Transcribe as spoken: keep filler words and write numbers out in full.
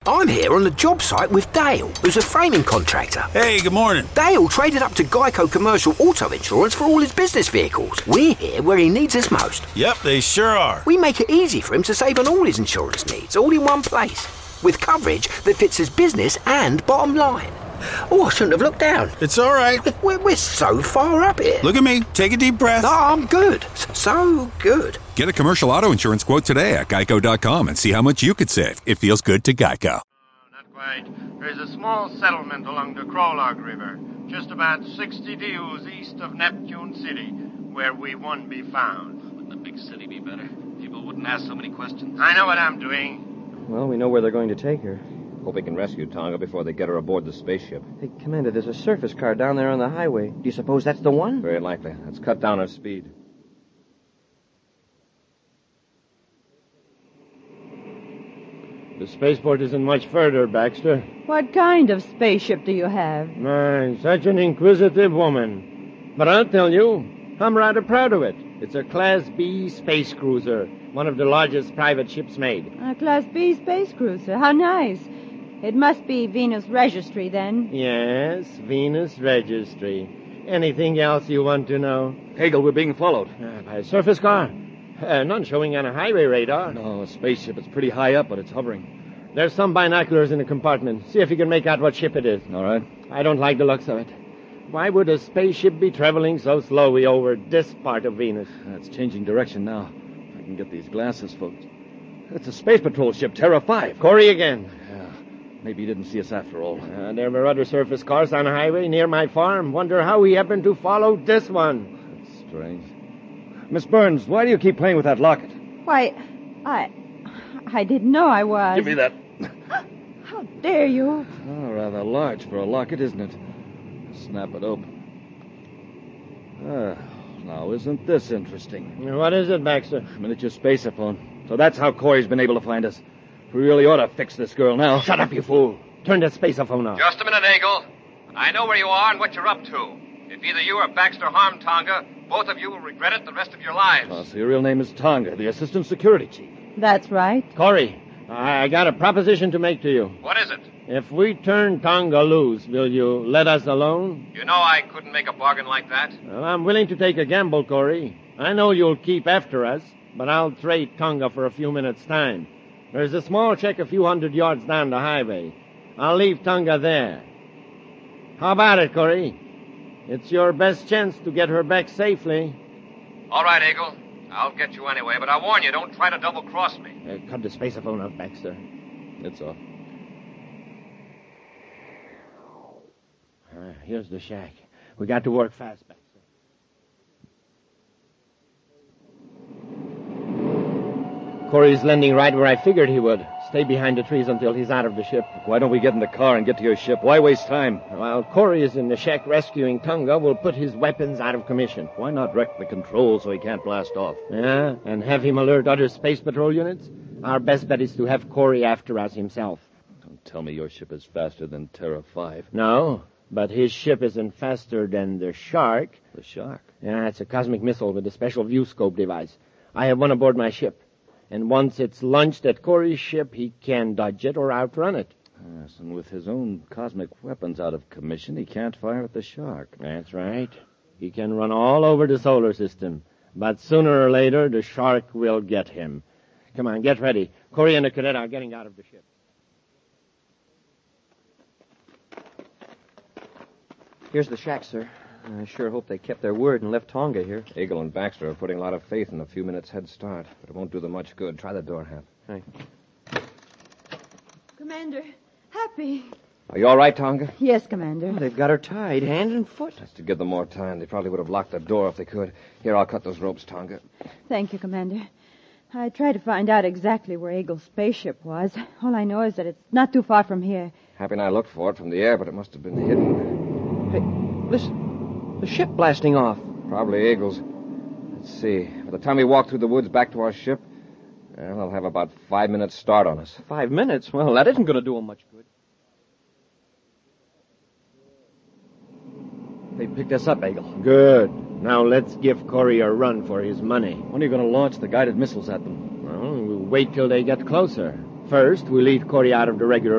I'm here on the job site with Dale, who's a framing contractor. Hey, good morning. Dale traded up to Geico Commercial Auto Insurance for all his business vehicles. We're here where he needs us most. Yep, they sure are. We make it easy for him to save on all his insurance needs, all in one place, with coverage that fits his business and bottom line. Oh, I shouldn't have looked down. It's all right. We're, we're so far up here. Look at me. Take a deep breath. No, I'm good. So good. Get a commercial auto insurance quote today at geico dot com and see how much you could save. It feels good to Geico. Oh, not quite. There's a small settlement along the Crowlog River, just about sixty dews east of Neptune City, where we won't be found. Wouldn't the big city be better? People wouldn't ask so many questions. I know what I'm doing. Well, we know where they're going to take her. Hope we can rescue Tonga before they get her aboard the spaceship. Hey, Commander, there's a surface car down there on the highway. Do you suppose that's the one? Very likely. Let's cut down our speed. The spaceport isn't much further, Baxter. What kind of spaceship do you have? My, such an inquisitive woman. But I'll tell you, I'm rather proud of it. It's a Class B space cruiser, one of the largest private ships made. A Class B space cruiser. How nice. It must be Venus Registry, then. Yes, Venus Registry. Anything else you want to know? Hagel, we're being followed. Uh, by a surface car. Uh, none showing on a highway radar. No, a spaceship. It's pretty high up, but it's hovering. There's some binoculars in the compartment. See if you can make out what ship it is. All right. I don't like the looks of it. Why would a spaceship be traveling so slowly over this part of Venus? It's changing direction now. If I can get these glasses, folks. It's a space patrol ship, Terra five. Corey again. Yeah, maybe he didn't see us after all. Uh, there were other surface cars on the highway near my farm. Wonder how he happened to follow this one. That's strange. Miss Burns, why do you keep playing with that locket? Why, I... I didn't know I was. Give me that. How dare you? Oh, rather large for a locket, isn't it? Snap it open. Ah, now isn't this interesting? What is it, Baxter? Miniature spaceophone. So that's how Corey's been able to find us. We really ought to fix this girl now. Shut up, you fool. Turn that spaceophone off. Just a minute, Eagle. I know where you are and what you're up to. If either you or Baxter harm Tonga, both of you will regret it the rest of your lives. Oh, so your real name is Tonga, the assistant security chief. That's right. Corey, I got a proposition to make to you. What is it? If we turn Tonga loose, will you let us alone? You know I couldn't make a bargain like that. Well, I'm willing to take a gamble, Corey. I know you'll keep after us, but I'll trade Tonga for a few minutes' time. There's a small check a few hundred yards down the highway. I'll leave Tonga there. How about it, Corey? It's your best chance to get her back safely. All right, Eagle. I'll get you anyway, but I warn you, don't try to double-cross me. Uh, cut the spaceophone off, Baxter. It's off. Uh, here's the shack. We got to work fast, Baxter. Corey's landing right where I figured he would. Stay behind the trees until he's out of the ship. Why don't we get in the car and get to your ship? Why waste time? While Corey is in the shack rescuing Tonga, we'll put his weapons out of commission. Why not wreck the controls so he can't blast off? Yeah, and have him alert other space patrol units? Our best bet is to have Corey after us himself. Don't tell me your ship is faster than Terra five. No, but his ship isn't faster than the Shark. The Shark? Yeah, it's a cosmic missile with a special view scope device. I have one aboard my ship. And once it's launched at Corey's ship, he can dodge it or outrun it. Yes, and with his own cosmic weapons out of commission, he can't fire at the Shark. That's right. He can run all over the solar system. But sooner or later, the Shark will get him. Come on, get ready. Corey and the cadet are getting out of the ship. Here's the shack, sir. I sure hope they kept their word and left Tonga here. Eagle and Baxter are putting a lot of faith in a few minutes head start, but it won't do them much good. Try the door, Hap. Hey. Commander, Happy. Are you all right, Tonga? Yes, Commander. Oh, they've got her tied, hand and foot. That's to give them more time. They probably would have locked the door if they could. Here, I'll cut those ropes, Tonga. Thank you, Commander. I tried to find out exactly where Eagle's spaceship was. All I know is that it's not too far from here. Happy and I looked for it from the air, but it must have been hidden. Hey, listen. The ship blasting off. Probably Eagles. Let's see. By the time we walk through the woods back to our ship, well, they'll have about five minutes start on us. Five minutes? Well, that isn't going to do them much good. They picked us up, Eagle. Good. Now let's give Corey a run for his money. When are you going to launch the guided missiles at them? Well, we'll wait till they get closer. First, we'll leave Corey out of the regular